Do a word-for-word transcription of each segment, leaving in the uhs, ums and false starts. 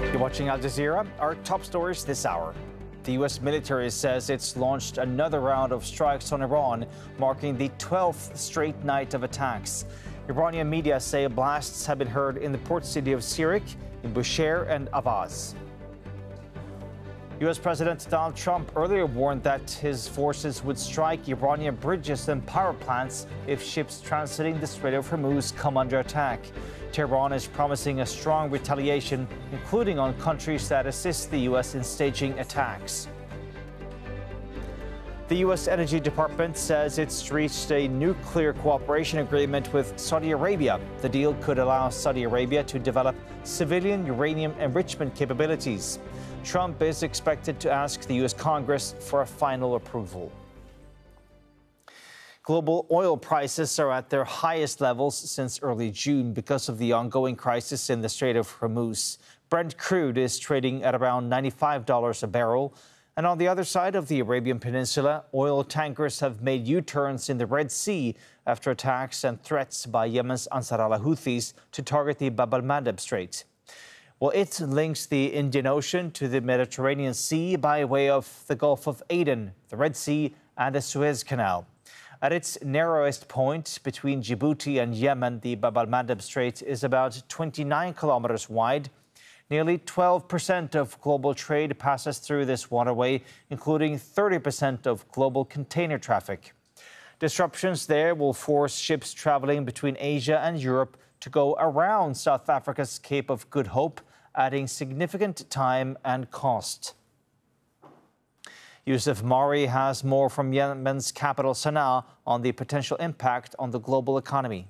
You're watching Al Jazeera. Our top stories this hour. The U S military says it's launched another round of strikes on Iran, marking the twelfth straight night of attacks. Iranian media say blasts have been heard in the port city of Sirik, in Bushehr and Avaz. U S President Donald Trump earlier warned that his forces would strike Iranian bridges and power plants if ships transiting the Strait of Hormuz come under attack. Tehran is promising a strong retaliation, including on countries that assist the U S in staging attacks. The U S Energy Department says it's reached a nuclear cooperation agreement with Saudi Arabia. The deal could allow Saudi Arabia to develop civilian uranium enrichment capabilities. Trump is expected to ask the U S Congress for a final approval. Global oil prices are at their highest levels since early June because of the ongoing crisis in the Strait of Hormuz. Brent crude is trading at around ninety-five dollars a barrel. And on the other side of the Arabian Peninsula, oil tankers have made U-turns in the Red Sea after attacks and threats by Yemen's Ansar Allah Houthis to target the Bab al-Mandeb Strait. Well, it links the Indian Ocean to the Mediterranean Sea by way of the Gulf of Aden, the Red Sea, and the Suez Canal. At its narrowest point between Djibouti and Yemen, the Bab al-Mandeb Strait is about twenty-nine kilometers wide. Nearly twelve percent of global trade passes through this waterway, including thirty percent of global container traffic. Disruptions there will force ships traveling between Asia and Europe to go around South Africa's Cape of Good Hope, adding significant time and cost. Yusuf Mari has more from Yemen's capital Sana'a on the potential impact on the global economy.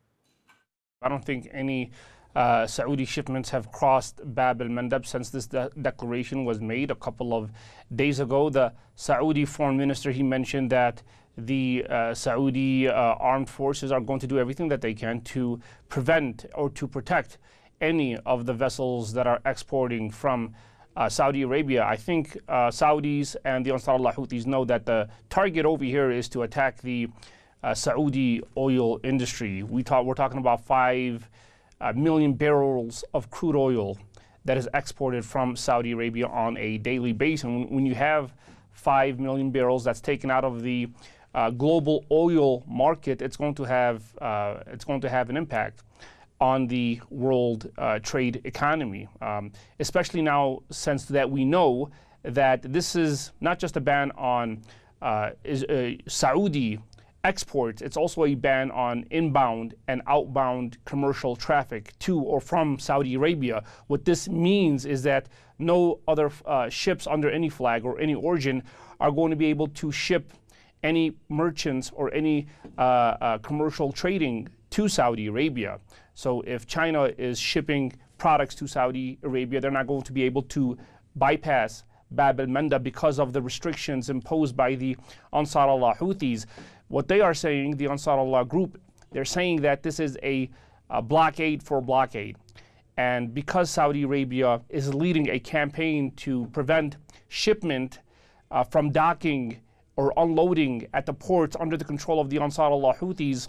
I don't think any uh, Saudi shipments have crossed Bab al-Mandeb since this de declaration was made a couple of days ago. The Saudi foreign minister, he mentioned that the uh, Saudi uh, armed forces are going to do everything that they can to prevent or to protect any of the vessels that are exporting from Uh, Saudi Arabia. I think uh, Saudis and the Ansar Allah Houthis know that the target over here is to attack the uh, Saudi oil industry. We talk, we're talking about five uh, million barrels of crude oil that is exported from Saudi Arabia on a daily basis. And when you have five million barrels that's taken out of the uh, global oil market, it's going to have uh, it's going to have an impact on the world uh, trade economy, um, especially now since that we know that this is not just a ban on uh, is, uh, Saudi exports, it's also a ban on inbound and outbound commercial traffic to or from Saudi Arabia. What this means is that no other uh, ships under any flag or any origin are going to be able to ship any merchants or any uh, uh, commercial trading to Saudi Arabia. So if China is shipping products to Saudi Arabia, they're not going to be able to bypass Bab al-Mandeb because of the restrictions imposed by the Ansar Allah Houthis. What they are saying, the Ansar Allah group, they're saying that this is a, a blockade for blockade. And because Saudi Arabia is leading a campaign to prevent shipment uh, from docking or unloading at the ports under the control of the Ansar Allah Houthis,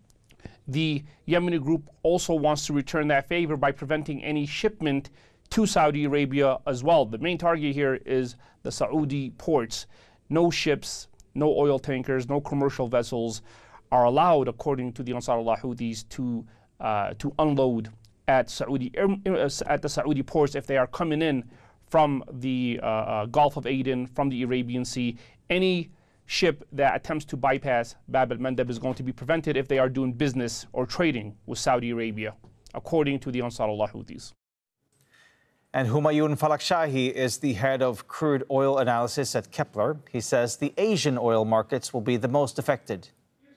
the Yemeni group also wants to return that favor by preventing any shipment to Saudi Arabia as well. The main target here is the Saudi ports. No ships, no oil tankers, no commercial vessels are allowed, according to the Ansar Allah Houthis, to uh, to unload at Saudi at the Saudi ports if they are coming in from the uh, uh, Gulf of Aden, from the Arabian Sea. Any ship that attempts to bypass Bab al-Mandeb is going to be prevented if they are doing business or trading with Saudi Arabia, according to the Ansar Allah Houthis. And Humayun Falakshahi is the head of crude oil analysis at Kepler. He says the Asian oil markets will be the most affected.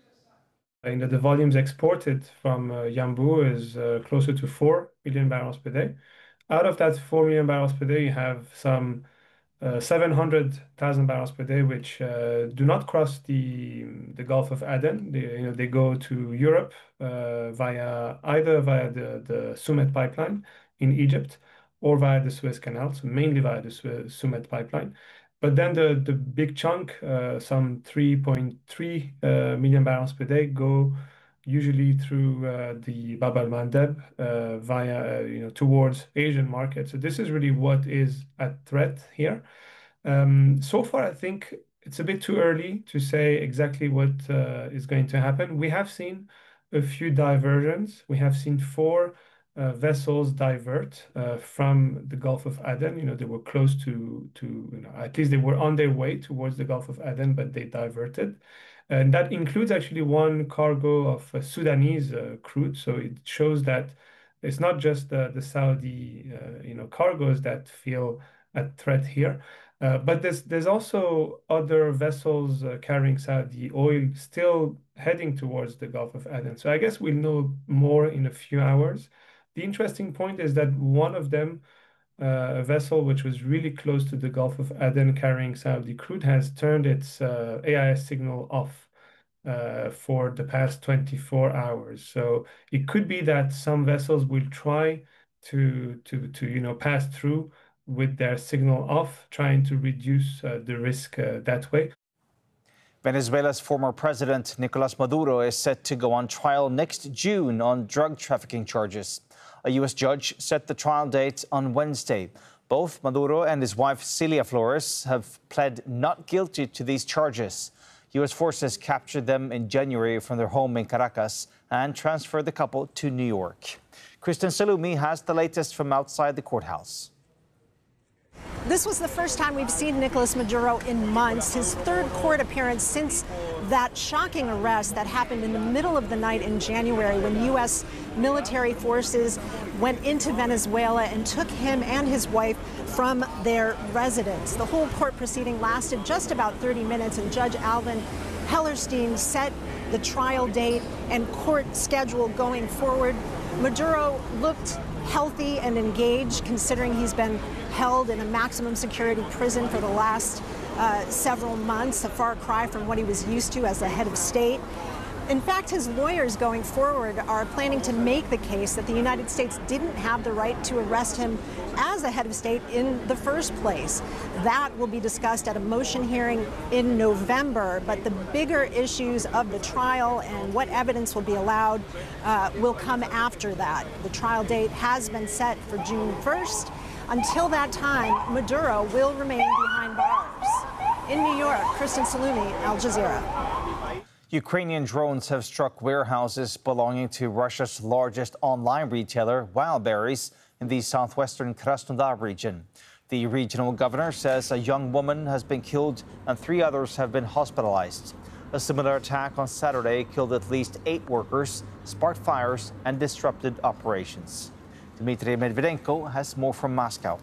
You know, the volumes exported from uh, Yanbu is uh, closer to four million barrels per day. Out of that four million barrels per day, you have some uh, seven hundred thousand barrels per day, which uh, do not cross the the Gulf of Aden. They, you know, they go to Europe uh, via either via the, the Sumet pipeline in Egypt or via the Suez Canal, so mainly via the Suez, Sumet pipeline. But then the, the big chunk, uh, some three point three uh, million barrels per day, go usually through uh, the Bab al-Mandeb uh, via, uh, you know, towards Asian markets. So this is really what is at threat here. Um, so far, I think it's a bit too early to say exactly what uh, is going to happen. We have seen a few diversions. We have seen four uh, vessels divert uh, from the Gulf of Aden. You know, they were close to, to you know, at least they were on their way towards the Gulf of Aden, but they diverted. And that includes actually one cargo of uh, Sudanese uh, crude. So it shows that it's not just the, the Saudi, uh, you know, cargoes that feel at threat here. Uh, but there's there's also other vessels uh, carrying Saudi oil still heading towards the Gulf of Aden. So I guess we'll know more in a few hours. The interesting point is that one of them, uh, a vessel which was really close to the Gulf of Aden carrying Saudi crude, has turned its uh, A I S signal off uh, for the past twenty-four hours. So it could be that some vessels will try to to to you know pass through with their signal off, trying to reduce uh, the risk uh, that way. Venezuela's former president, Nicolas Maduro, is set to go on trial next June on drug trafficking charges. A U S judge set the trial date on Wednesday. Both Maduro and his wife, Celia Flores, have pled not guilty to these charges. U S forces captured them in January from their home in Caracas and transferred the couple to New York. Kristen Salumi has the latest from outside the courthouse. This was the first time we've seen Nicolas Maduro in months, his third court appearance since that shocking arrest that happened in the middle of the night in January when U S military forces went into Venezuela and took him and his wife from their residence. The whole court proceeding lasted just about thirty minutes, and Judge Alvin Hellerstein set the trial date and court schedule going forward. Maduro looked healthy and engaged, considering he's been held in a maximum security prison for the last uh, several months, a far cry from what he was used to as the head of state. In fact, his lawyers going forward are planning to make the case that the United States didn't have the right to arrest him as a head of state in the first place. That will be discussed at a motion hearing in November, but the bigger issues of the trial and what evidence will be allowed uh, will come after that. The trial date has been set for June first. Until that time, Maduro will remain behind bars. In New York, Kristen Salumi, Al Jazeera. Ukrainian drones have struck warehouses belonging to Russia's largest online retailer, Wildberries, in the southwestern Krasnodar region. The regional governor says a young woman has been killed and three others have been hospitalized. A similar attack on Saturday killed at least eight workers, sparked fires, and disrupted operations. Dmitry Medvedenko has more from Moscow.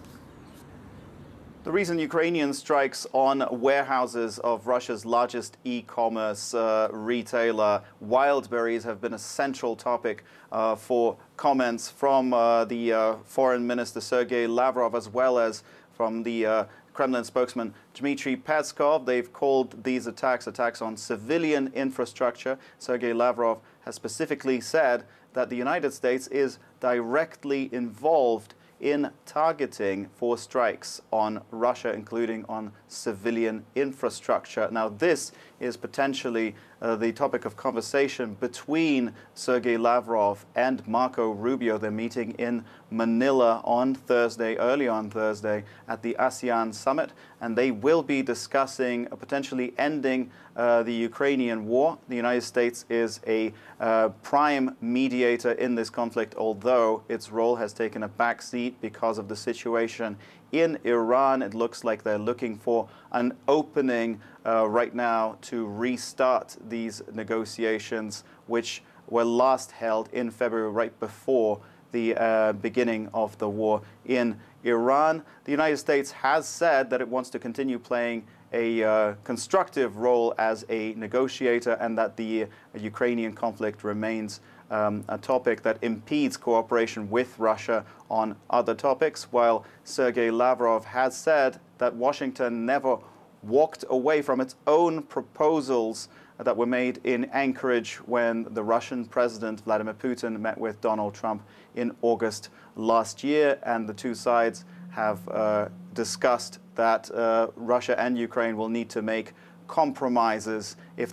The recent Ukrainian strikes on warehouses of Russia's largest e-commerce uh, retailer, Wildberries, have been a central topic uh, for comments from uh, the uh, foreign minister Sergei Lavrov, as well as from the uh, Kremlin spokesman Dmitry Peskov. They've called these attacks attacks on civilian infrastructure. Sergei Lavrov has specifically said that the United States is directly involved in targeting for strikes on Russia, including on civilian infrastructure. Now, this is potentially uh, the topic of conversation between Sergei Lavrov and Marco Rubio. They're meeting in Manila on Thursday, early on Thursday, at the ASEAN summit, and they will be discussing uh, potentially ending uh, the Ukrainian war. The United States is a uh, prime mediator in this conflict, although its role has taken a backseat because of the situation in Iran. It looks like they're looking for an opening uh, right now to restart these negotiations, which were last held in February, right before the uh, beginning of the war in Iran. The United States has said that it wants to continue playing a uh, constructive role as a negotiator, and that the uh, Ukrainian conflict remains Um, a topic that impedes cooperation with Russia on other topics, while Sergei Lavrov has said that Washington never walked away from its own proposals that were made in Anchorage when the Russian president, Vladimir Putin, met with Donald Trump in August last year. And the two sides have uh, discussed that uh, Russia and Ukraine will need to make compromises if